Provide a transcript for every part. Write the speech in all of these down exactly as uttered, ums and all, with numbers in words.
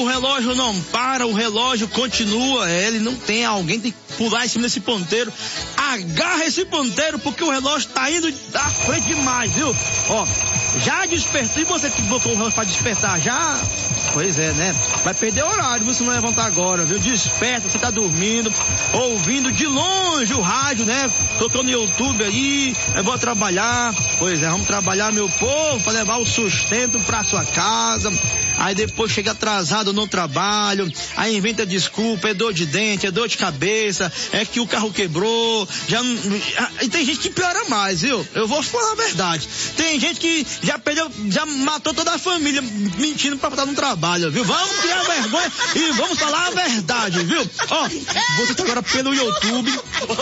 relógio não para, o relógio continua, é, ele não tem, alguém tem que pular em cima desse ponteiro, agarra esse ponteiro, porque o relógio tá indo à frente demais, viu? Ó, já despertou, e você que botou o relógio pra despertar, já... Pois é, né? Vai perder horário, você não levantar agora, viu? Desperta, você tá dormindo, ouvindo de longe o rádio, né? Tocando no YouTube aí, eu vou trabalhar. Pois é, vamos trabalhar, meu povo, pra levar o sustento pra sua casa. Aí depois chega atrasado no trabalho, aí inventa desculpa, é dor de dente, é dor de cabeça, é que o carro quebrou, já, e tem gente que piora mais, viu? Eu vou falar a verdade. Tem gente que já perdeu, já matou toda a família mentindo pra estar no trabalho, viu? Vamos criar vergonha e vamos falar a verdade, viu? Ó, você tá agora pelo YouTube,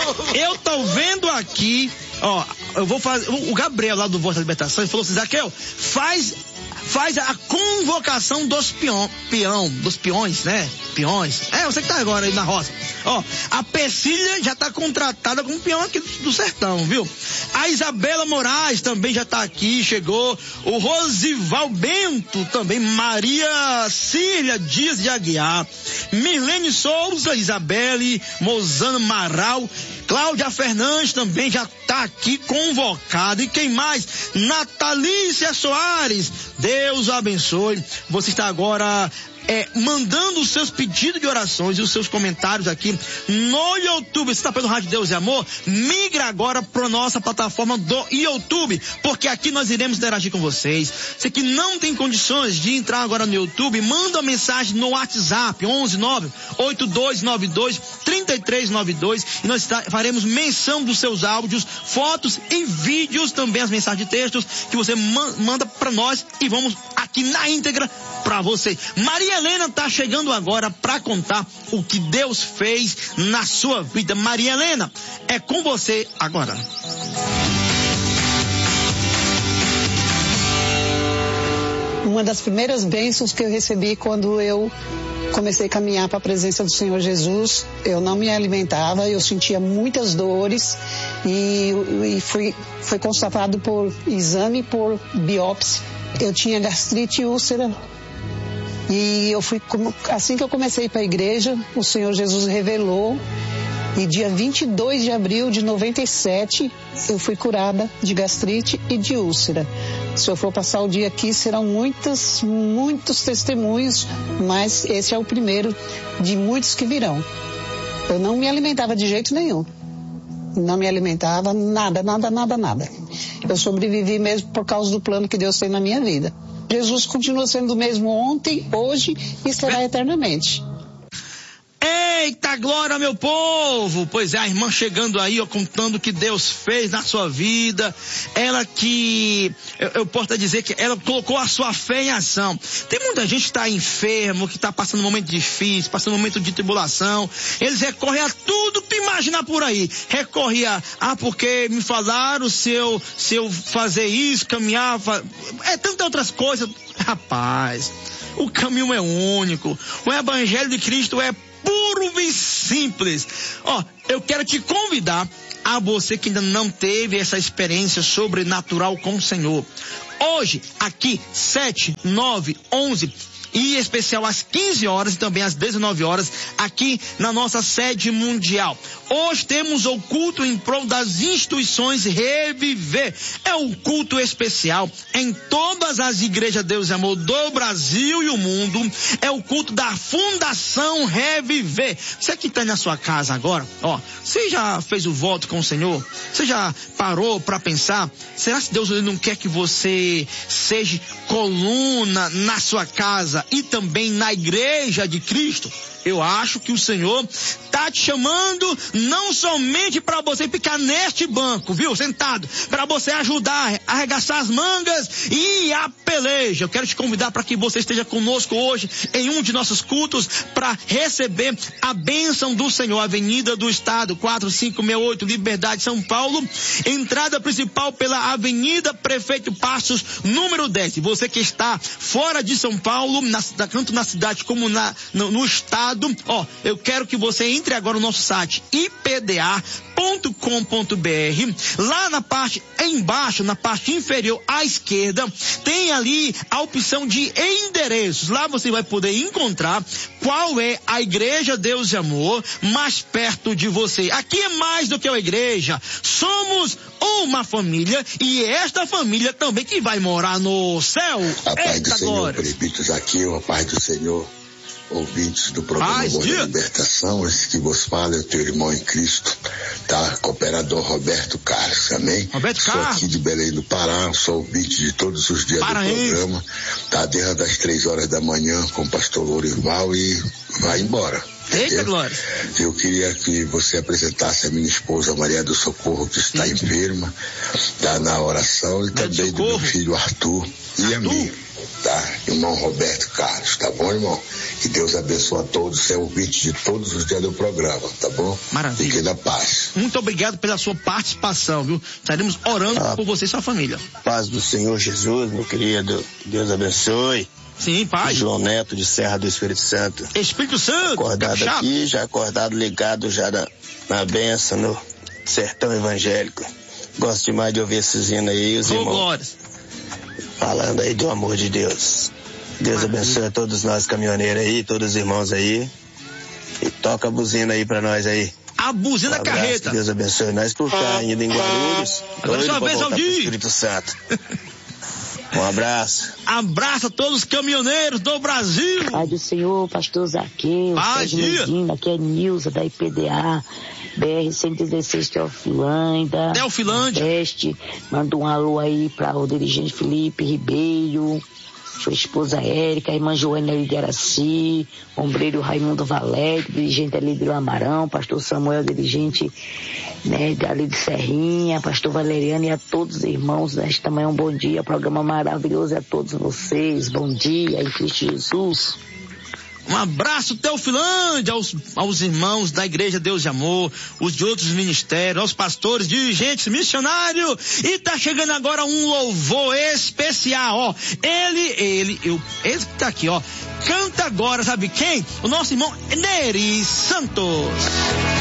eu tô vendo aqui, ó, eu vou fazer, o Gabriel lá do Voz da Libertação, ele falou assim, Zaqueu, faz... faz a convocação dos peão, peão, dos peões, né? Peões. É, você que tá agora aí na roça. Ó, a Pecília já tá contratada como peão aqui do, do sertão, viu? A Isabela Moraes também já tá aqui, chegou. O Rosival Bento também. Maria Cília Dias de Aguiar. Mirlene Souza, Isabelle, Mozano Maral. Cláudia Fernandes também já tá aqui convocada. E quem mais? Natalícia Soares. Deus abençoe. Você está agora é, mandando os seus pedidos de orações e os seus comentários aqui no YouTube. Você está pelo Rádio Deus e Amor? Migra agora para nossa plataforma do YouTube, porque aqui nós iremos interagir com vocês. Você que não tem condições de entrar agora no YouTube, manda uma mensagem no WhatsApp onze nove oito dois nove dois três três nove dois e nós faremos menção dos seus áudios, fotos e vídeos, também as mensagens de textos que você manda para nós e vamos aqui na íntegra para você. Maria Helena tá chegando agora para contar o que Deus fez na sua vida. Maria Helena, é com você agora. Uma das primeiras bênçãos que eu recebi quando eu comecei a caminhar para a presença do Senhor Jesus, eu não me alimentava, eu sentia muitas dores e, e fui, foi constatado por exame, por biópsia. Eu tinha gastrite e úlcera. E eu fui, assim que eu comecei para a igreja, o Senhor Jesus revelou, e dia vinte e dois de abril de noventa e sete, eu fui curada de gastrite e de úlcera. Se eu for passar o dia aqui, serão muitos, muitos testemunhos, mas esse é o primeiro de muitos que virão. Eu não me alimentava de jeito nenhum. Não me alimentava, nada, nada, nada, nada. Eu sobrevivi mesmo por causa do plano que Deus tem na minha vida. Jesus continua sendo o mesmo ontem, hoje e será eternamente. Eita glória, meu povo! Pois é, a irmã chegando aí, ó, contando o que Deus fez na sua vida. Ela que, eu, eu posso dizer que ela colocou a sua fé em ação. Tem muita gente que está enfermo, que está passando um momento difícil, passando um momento de tribulação. Eles recorrem a tudo que tu imaginar por aí. Recorre a, ah, porque me falaram se eu, se eu fazer isso, caminhar, é tantas outras coisas. Rapaz, o caminho é único. O evangelho de Cristo é puro e simples. Ó, eu quero te convidar, a você que ainda não teve essa experiência sobrenatural com o Senhor. Hoje, aqui, sete, nove, onze e em especial às quinze horas e também às dezenove horas, aqui na nossa sede mundial. Hoje temos o culto em prol das instituições Reviver. É um culto especial em todas as igrejas Deus e Amor do Brasil e o mundo. É o culto da Fundação Reviver. Você que está na sua casa agora, ó, você já fez o voto com o Senhor? Você já parou para pensar? Será que Deus não quer que você seja coluna na sua casa e também na igreja de Cristo? Eu acho que o Senhor está te chamando não somente para você ficar neste banco, viu, sentado, para você ajudar a arregaçar as mangas e a peleja. Eu quero te convidar para que você esteja conosco hoje em um de nossos cultos para receber a bênção do Senhor. Avenida do Estado, quatro cinco seis oito, Liberdade, São Paulo. Entrada principal pela Avenida Prefeito Passos, número dez. Você que está fora de São Paulo, na, tanto na cidade como na, no, no estado, errado, ó, eu quero que você entre agora no nosso site i p d a ponto com ponto b r. Lá na parte embaixo, na parte inferior à esquerda, tem ali a opção de endereços. Lá você vai poder encontrar qual é a Igreja Deus de Amor mais perto de você. Aqui é mais do que uma igreja. Somos uma família e esta família também que vai morar no céu. A paz Eita do Senhor, glória. presbítero Zaqueu, a paz do Senhor, ouvintes do programa Paz, Boa dia. Libertação, esse que vos fala é o teu irmão em Cristo, tá? Cooperador Roberto Carlos, amém? Roberto Sou Carlos. aqui de Belém do Pará, sou ouvinte de todos os dias Paraense. do programa, tá? Desde as três horas da manhã com o pastor Lourival e vai embora. Eita Entendeu? glória. Eu queria que você apresentasse a minha esposa Maria do Socorro, que está enferma, tá na oração, e Maria do também do meu Socorro. filho Arthur e a Arthur. mim, tá? Irmão Roberto Carlos, tá bom, irmão? Que Deus abençoe a todos, ser ouvinte de todos os dias do programa, tá bom? Maravilha. Fiquem na paz. Muito obrigado pela sua participação, viu? Estaremos orando Ah. por você e sua família. Paz do Senhor Jesus, meu querido. Deus abençoe. Sim, pai. João Neto de Serra do Espírito Santo. Espírito Santo. Acordado capixaba. aqui, já acordado ligado já na, na benção, no sertão evangélico. Gosto demais de ouvir esses hinos aí, os Ô, irmãos glórias. falando aí do amor de Deus. Deus Maravilha. abençoe a todos nós caminhoneiros aí, todos os irmãos aí. E toca a buzina aí pra nós aí. A buzina Um da abraço, carreta. que Deus abençoe nós por cá, ainda em Guarulhos. Agora Doido sua pra vez, voltar pro Aldir. Espírito Santo. Um abraço. Abraço a todos os caminhoneiros do Brasil. Pai do Senhor, pastor Zaqueu, Paz, Sérgio dia. Medina, aqui é Nilza da I P D A, B R cento e dezesseis Teofilândia, Teofilândia. Nordeste. Manda um alô aí para o dirigente Felipe Ribeiro, sua esposa Érica, irmã Joana de Araci, ombreiro Raimundo Valério, dirigente ali do Amarão, pastor Samuel, dirigente, né, ali de Serrinha, pastor Valeriano e a todos os irmãos nesta manhã, um bom dia, programa maravilhoso a todos vocês, bom dia em Cristo Jesus. Um abraço, Teofilândia, aos, aos irmãos da Igreja Deus de Amor, os de outros ministérios, aos pastores, dirigentes, missionários. E tá chegando agora um louvor especial, ó. Ele, ele, eu, esse que tá aqui, ó. Canta agora, sabe quem? O nosso irmão Neri Santos.